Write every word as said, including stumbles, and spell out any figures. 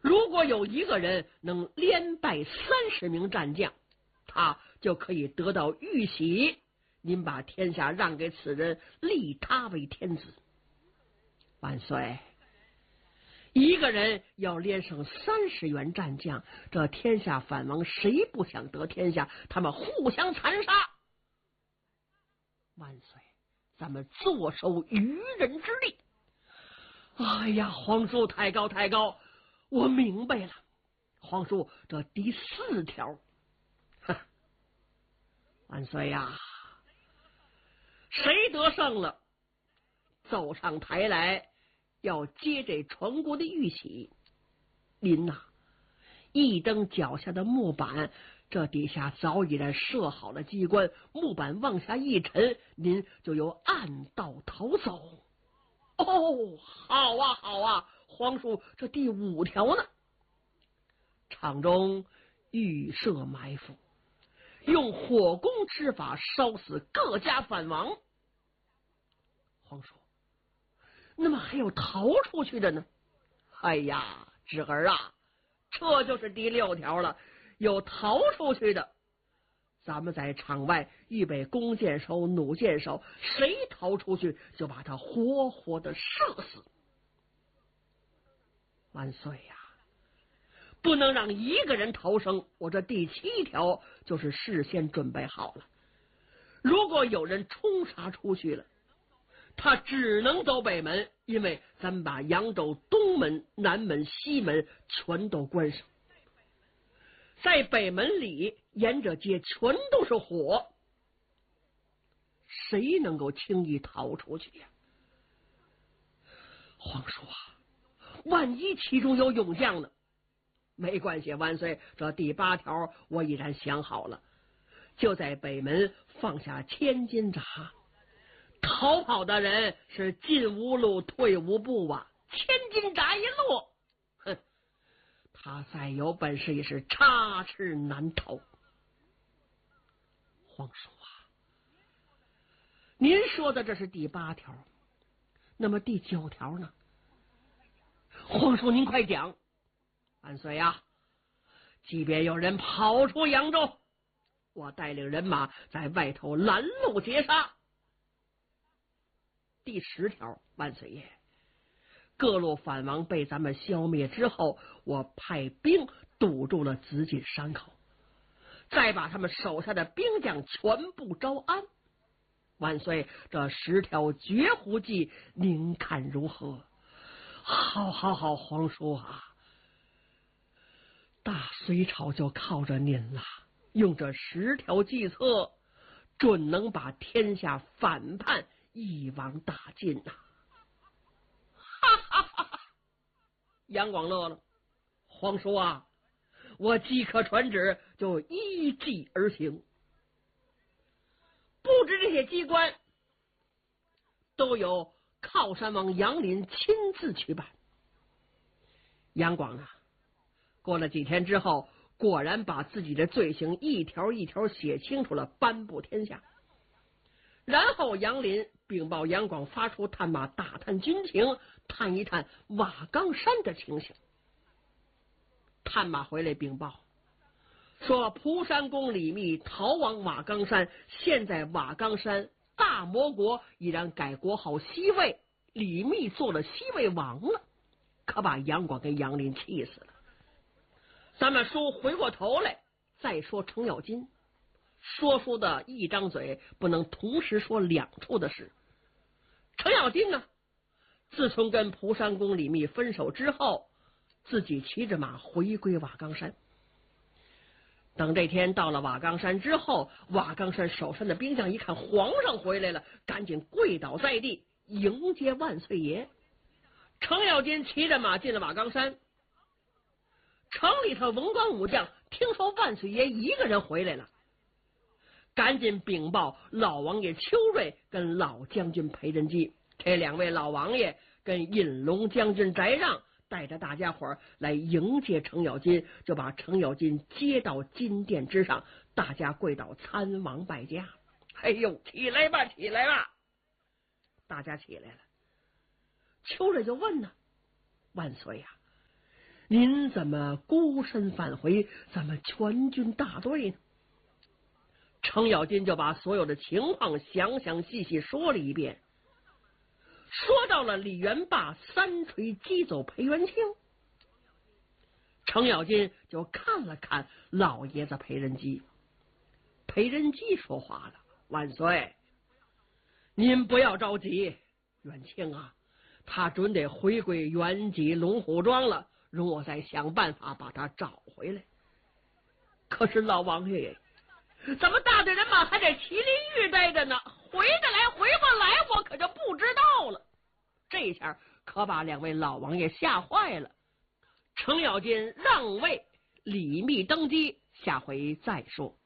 如果有一个人能连败三十名战将，他就可以得到玉玺。您把天下让给此人，立他为天子。万岁！一个人要连胜三十员战将，这天下藩王谁不想得天下？他们互相残杀。万岁！咱们坐收渔人之利。哎呀，皇叔太高太高，我明白了。皇叔，这第四条，万岁呀！谁得胜了，走上台来，要接这传国的玉玺。您呐、啊，一蹬脚下的木板，这底下早已然设好了机关，木板往下一沉，您就有暗道逃走。哦，好啊好啊，皇叔，这第五条呢？场中预设埋伏，用火攻之法烧死各家藩王。皇叔，那么还有逃出去的呢？哎呀，侄儿啊，这就是第六条了。有逃出去的，咱们在场外预备弓箭手、弩箭手，谁逃出去就把他活活的射死。万岁呀！不能让一个人逃生。我这第七条就是事先准备好了，如果有人冲杀出去了，他只能走北门，因为咱们把扬州东门、南门、西门全都关上，在北门里沿着街全都是火，谁能够轻易逃出去呀？皇叔啊，万一其中有勇将呢？没关系，万岁，这第八条我已然想好了，就在北门放下千斤闸，逃跑的人是进无路退无步啊！千斤闸一落，哼，他再有本事也是插翅难逃。皇叔啊，您说的这是第八条，那么第九条呢？皇叔您快讲。万岁呀！即便有人跑出扬州，我带领人马在外头拦路截杀。第十条，万岁爷，各路藩王被咱们消灭之后，我派兵堵住了紫禁山口，再把他们手下的兵将全部招安。万岁，这十条绝户计，您看如何？好好好，皇叔啊！大隋朝就靠着您了，用这十条计策，准能把天下反叛一网打尽呐、啊！哈哈哈哈！杨广乐了，皇叔啊，我即刻传旨，就依计而行。布置这些机关，都由靠山王杨林亲自去办。杨广啊，过了几天之后，果然把自己的罪行一条一条写清楚了，颁布天下。然后杨林禀报杨广，发出探马打探军情，探一探瓦岗山的情形。探马回来禀报说，蒲山公李密逃往瓦岗山，现在瓦岗山大魔国已然改国号西魏，李密做了西魏王了，可把杨广跟杨林气死了。咱们书回过头来再说程咬金，说书的一张嘴不能同时说两处的事。程咬金呢，自从跟蒲山公李密分手之后，自己骑着马回归瓦岗山。等这天到了瓦岗山之后，瓦岗山守山的兵将一看皇上回来了，赶紧跪倒在地迎接万岁爷。程咬金骑着马进了瓦岗山，城里头文官武将听说万岁爷一个人回来了，赶紧禀报老王爷邱瑞跟老将军裴仁基。这两位老王爷跟引龙将军翟让带着大家伙来迎接程咬金，就把程咬金接到金殿之上，大家跪倒参王拜驾。哎呦，起来吧，起来吧！大家起来了。邱瑞就问呢，万岁呀、啊， 您怎么孤身返回，怎么全军大队呢？程咬金就把所有的情况详详细细说了一遍，说到了李元霸三锤击走裴元庆。程咬金就看了看老爷子裴仁基，裴仁基说话了：“万岁，您不要着急，元庆啊，他准得回归原籍龙虎庄了，容我再想办法把他找回来。可是老王爷，怎么大队人马还在麒麟峪待着呢？回得来回不来，我可就不知道了。”这下可把两位老王爷吓坏了。程咬金让位，李密登基，下回再说。